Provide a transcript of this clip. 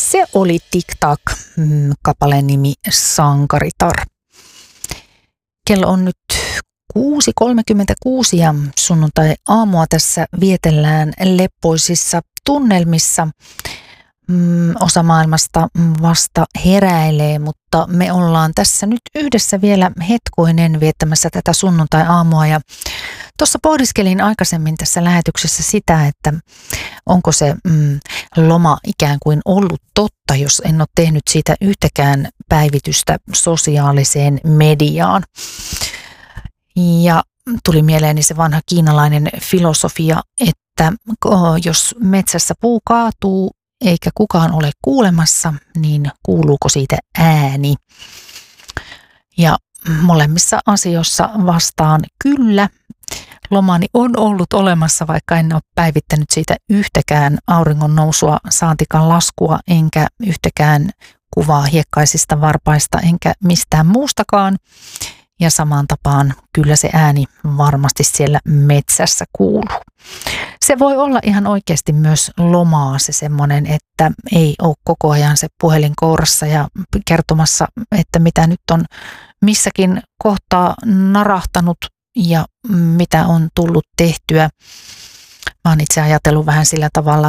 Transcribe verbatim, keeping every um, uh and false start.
Se oli TikTok, mm, kappaleen nimi Sankaritar. Kello on nyt kuusi kolmekymmentäkuusi ja sunnuntai-aamua tässä vietellään leppoisissa tunnelmissa. Mm, osa maailmasta vasta heräilee, mutta me ollaan tässä nyt yhdessä vielä hetkoinen viettämässä tätä sunnuntai-aamua. Ja tuossa pohdiskelin aikaisemmin tässä lähetyksessä sitä, että onko se mm, loma ikään kuin ollut totta, jos en ole tehnyt siitä yhtäkään päivitystä sosiaaliseen mediaan. Ja tuli mieleeni se vanha kiinalainen filosofia, että jos metsässä puu kaatuu eikä kukaan ole kuulemassa, niin kuuluuko siitä ääni? Ja molemmissa asioissa vastaan kyllä. Lomani on ollut olemassa, vaikka en ole päivittänyt siitä yhtäkään auringon nousua, saatikan laskua, enkä yhtäkään kuvaa hiekkaisista varpaista, enkä mistään muustakaan. Ja samaan tapaan kyllä se ääni varmasti siellä metsässä kuuluu. Se voi olla ihan oikeasti myös lomaa se semmoinen, että ei ole koko ajan se puhelin kourassa ja kertomassa, että mitä nyt on missäkin kohtaa narahtanut ja mitä on tullut tehtyä. Mä oon itse ajatellut vähän sillä tavalla,